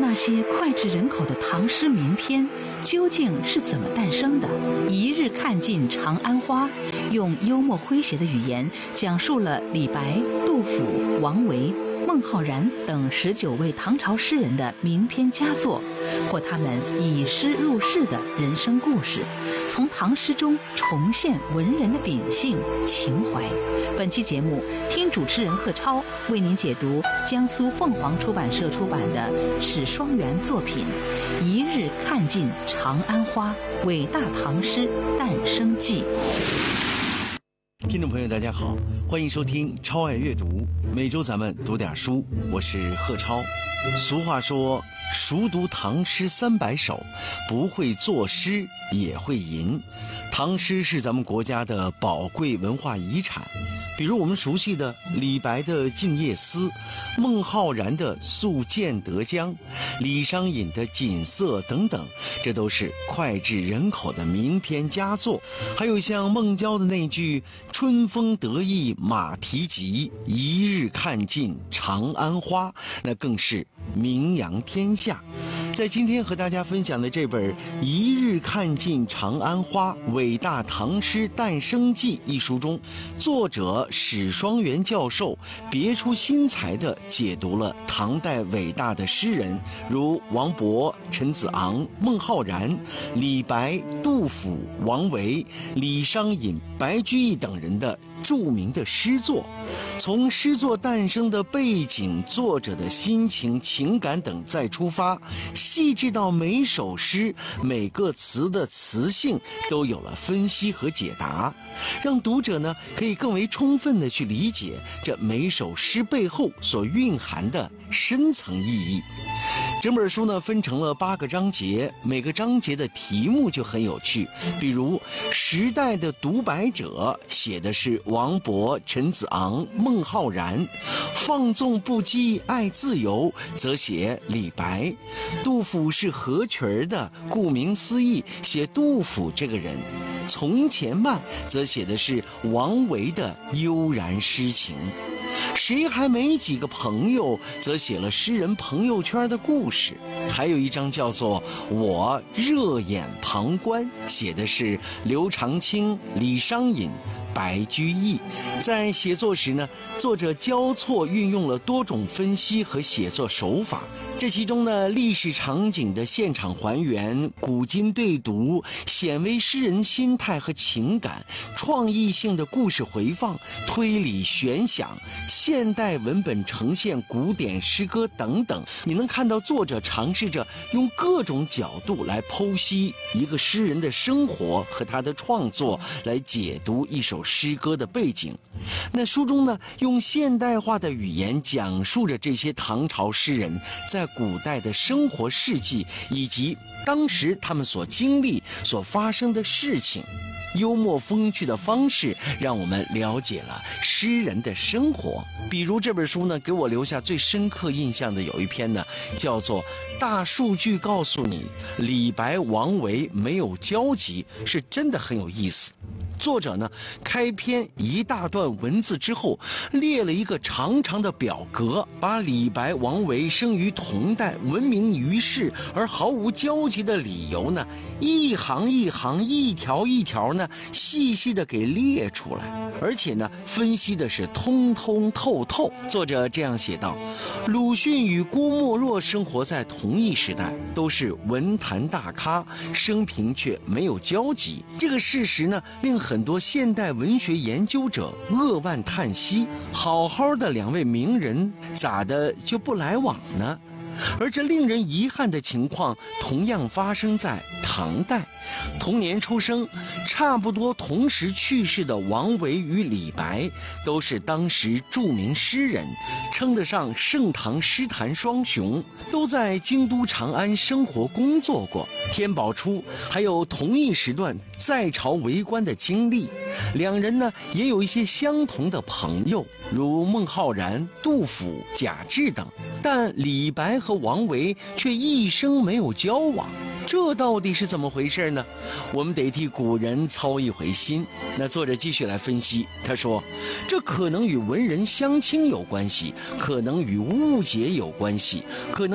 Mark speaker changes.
Speaker 1: 那些脍炙人口的唐诗名篇究竟是怎么诞生的？一日看尽长安花，用幽默诙谐的语言讲述了李白、杜甫、王维、孟浩然等19位唐朝诗人的名篇佳作，或他们以诗入世的人生故事，从唐诗中重现文人的秉性情怀。本期节目，听主持人贺超为您解读江苏凤凰出版社出版的史双元作品《一日看尽长安花：伟大唐诗诞生记》。
Speaker 2: 听众朋友大家好，欢迎收听超爱阅读，每周咱们读点书，我是贺超。俗话说，熟读唐诗300首，不会作诗也会吟。唐诗是咱们国家的宝贵文化遗产，比如我们熟悉的李白的《静夜思》，孟浩然的《宿建德江》，李商隐的《锦瑟》等等，这都是脍炙人口的名篇佳作。还有像孟郊的那句“春风得意马蹄疾，一日看尽长安花”，那更是名扬天下。在今天和大家分享的这本《一日看尽长安花：伟大唐诗诞生记》一书中，作者史双元教授别出心裁地解读了唐代伟大的诗人如王勃、陈子昂、孟浩然、李白、杜甫、王维、李商隐、白居易等人的著名的诗作，从诗作诞生的背景、作者的心情、情感等再出发，细致到每首诗每个词的词性都有了分析和解答，让读者呢可以更为充分地去理解这每首诗背后所蕴含的深层意义。整本书呢分成了8个章节，每个章节的题目就很有趣，比如时代的独白者写的是王勃、陈子昂、孟浩然，放纵不羁爱自由则写李白，杜甫是合群的，顾名思义写杜甫这个人，从前慢则写的是王维的悠然诗情，谁还没几个朋友则写了诗人朋友圈的故事，还有一章叫做我热眼旁观，写的是刘长卿、李商隐、白居易。在写作时呢，作者交错运用了多种分析和写作手法，这其中呢，历史场景的现场还原、古今对读，显微诗人心态和情感，创意性的故事回放、推理悬想，现代文本呈现古典诗歌等等，你能看到作者尝试着用各种角度来剖析一个诗人的生活和他的创作，来解读一首诗歌的背景。那书中呢，用现代化的语言讲述着这些唐朝诗人在古代的生活事迹，以及当时他们所经历所发生的事情。幽默风趣的方式让我们了解了诗人的生活。比如这本书呢，给我留下最深刻印象的有一篇呢，叫做《大数据告诉你李白王维没有交集》，是真的很有意思。作者呢，开篇一大段文字之后，列了一个长长的表格，把李白、王维生于同代、闻名于世而毫无交集的理由呢，一行一行、一条一条呢，细细的给列出来，而且呢，分析的是通通透透。作者这样写道：鲁迅与郭沫若生活在同一时代，都是文坛大咖，生平却没有交集。这个事实呢，令很多现代文学研究者扼腕叹息，好好的2位名人咋的就不来往呢？而这令人遗憾的情况同样发生在唐代。同年出生、差不多同时去世的王维与李白，都是当时著名诗人，称得上盛唐诗坛双雄，都在京都长安生活工作过。天宝初还有同一时段在朝为官的经历，两人呢也有一些相同的朋友，如孟浩然、杜甫、贾至等，但李白和王维却一生没有交往。这到底是怎么回事呢？我们得替古人操一回心。那作者继续来分析，他说，这可能与文人相轻有关系，可能与误解有关系，可能